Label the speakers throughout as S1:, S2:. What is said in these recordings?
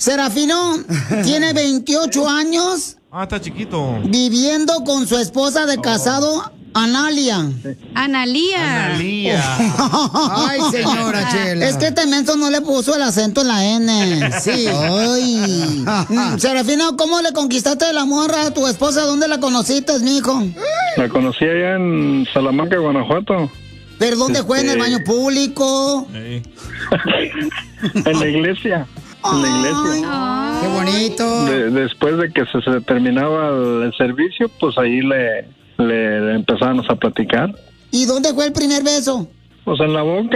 S1: Serafino tiene 28 años.
S2: Ah, está chiquito.
S1: Viviendo con su esposa de casado, Analia.
S3: Analía.
S1: Ay, señora Chela. Es que este menso no le puso el acento en la N. Sí. Ay. Serafino, ¿cómo le conquistaste la morra a tu esposa? ¿Dónde la conociste, mijo?
S4: La conocí allá en Salamanca, Guanajuato.
S1: ¿Pero dónde fue? ¿En el baño público?
S4: En la iglesia. En la iglesia.
S1: Qué bonito.
S4: Después de que se terminaba el servicio, pues ahí le empezamos a platicar.
S1: ¿Y dónde fue el primer beso?
S4: Pues en la boca.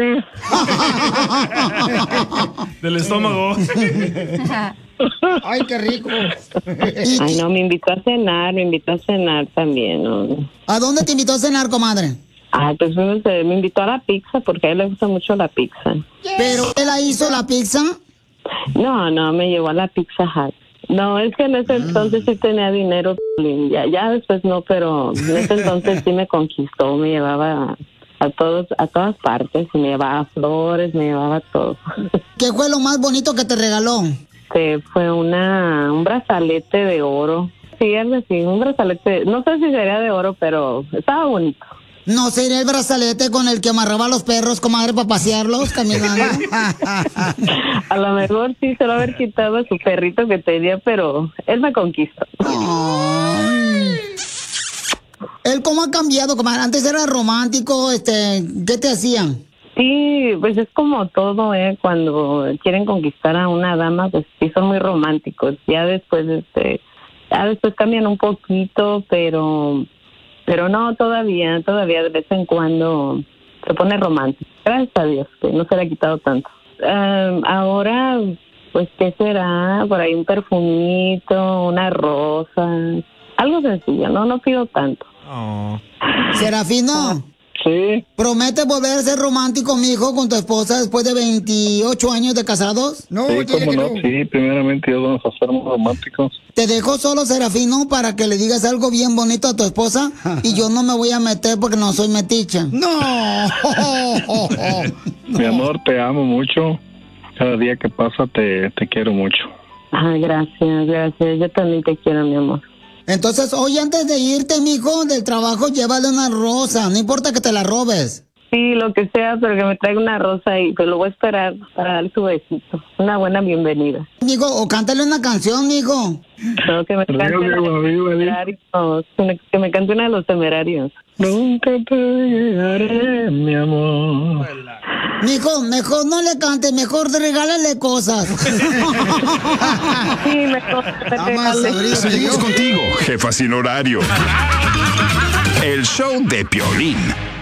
S2: Del estómago.
S1: Ay, qué rico.
S5: Ay, no, me invitó a cenar también. ¿No?
S1: ¿A dónde te invitó a cenar, comadre?
S5: Pues me invitó a la pizza porque a él le gusta mucho la pizza.
S1: ¿Pero él la hizo la pizza?
S5: No, me llevó a la Pizza Hut. No, es que en ese entonces sí tenía dinero, ya después no, pero en ese entonces sí me conquistó, me llevaba a todas partes, me llevaba flores, me llevaba todo.
S1: ¿Qué fue lo más bonito que te regaló?
S5: Fue un brazalete de oro. Sí, algo así, un brazalete, no sé si sería de oro, pero estaba bonito.
S1: ¿No sería el brazalete con el que amarraba a los perros, comadre, para pasearlos caminando?
S5: A lo mejor sí se lo haber quitado a su perrito que tenía, pero él me conquistó.
S1: Ay. ¿Él cómo ha cambiado, comadre? Antes era romántico, ¿qué te hacían?
S5: Sí, pues es como todo, cuando quieren conquistar a una dama, pues sí son muy románticos. Ya después cambian un poquito, pero no, todavía de vez en cuando se pone romántico. Gracias a Dios, que no se le ha quitado tanto. Ahora, pues, ¿qué será? Por ahí un perfumito, una rosa, algo sencillo, no pido tanto.
S2: Oh.
S1: Serafino.
S4: Sí.
S1: ¿Prometes volver a ser romántico, mijo, con tu esposa después de 28 años de casados?
S4: No, sí, cómo no. Sí, primeramente Dios, vamos a ser muy románticos.
S1: Te dejo solo, Serafino, para que le digas algo bien bonito a tu esposa y yo no me voy a meter porque no soy metiche. ¡No!
S4: Mi amor, te amo mucho. Cada día que pasa te quiero mucho.
S5: Ay, gracias. Yo también te quiero, mi amor.
S1: Entonces, hoy antes de irte, mijo, del trabajo, llévale una rosa. No importa que te la robes.
S5: Sí, lo que sea, pero que me traiga una rosa y pues lo voy a esperar para darle su besito. Una buena bienvenida.
S1: Mijo, o cántale una canción, mijo.
S5: No, que me cante una de los temerarios. Que me cante una de los temerarios.
S4: Nunca te llegaré, mi amor.
S1: Mijo, mejor no le cantes, mejor regálale cosas.
S5: Sí, mejor
S6: Seguimos contigo, jefa sin horario. El show de Piolín.